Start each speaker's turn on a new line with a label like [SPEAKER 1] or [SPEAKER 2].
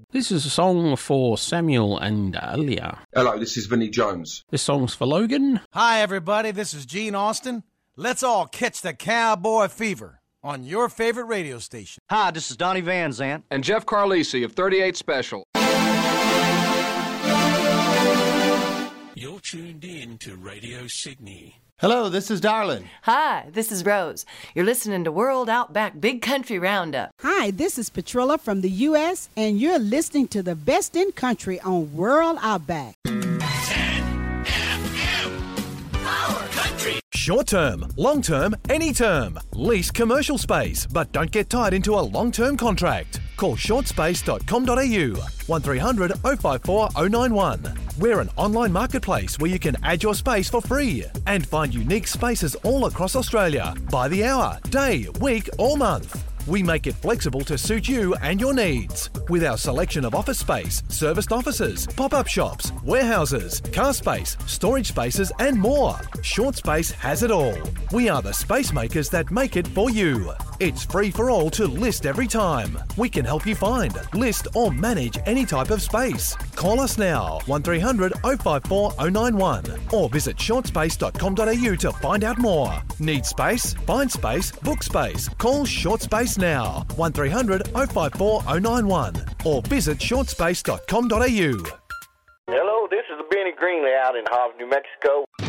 [SPEAKER 1] This is a song for Samuel and Alia.
[SPEAKER 2] Hello, this is Vinnie Jones.
[SPEAKER 1] This song's for Logan.
[SPEAKER 3] Hi, everybody. This is Gene Austin. Let's all catch the cowboy fever on your favorite radio station.
[SPEAKER 4] Hi, this is Donnie Van Zant.
[SPEAKER 5] And Jeff Carlisi of 38 Special.
[SPEAKER 6] You're tuned in to Radio Sydney.
[SPEAKER 7] Hello, this is Darlin.
[SPEAKER 8] Hi, this is Rose. You're listening to World Outback Big Country Roundup.
[SPEAKER 9] Hi, this is Petrilla from the U.S., and you're listening to the best in country on World Outback.
[SPEAKER 6] 10 FM. Power Country.
[SPEAKER 10] Short term, long term, any term. Lease commercial space, but don't get tied into a long-term contract. Call shortspace.com.au 1300 054 091. We're an online marketplace where you can add your space for free and find unique spaces all across Australia by the hour, day, week or month. We make it flexible to suit you and your needs. With our selection of office space, serviced offices, pop-up shops, warehouses, car space, storage spaces and more. Short Space has it all. We are the space makers that make it for you. It's free for all to list every time. We can help you find, list or manage any type of space. Call us now, 1300 054 091 or visit shortspace.com.au to find out more. Need space? Find space, book space. Call Short Space now, 1300 054 091 or visit shortspace.com.au.
[SPEAKER 11] Hello, this is Benny Greenley out in Hobbs, New Mexico.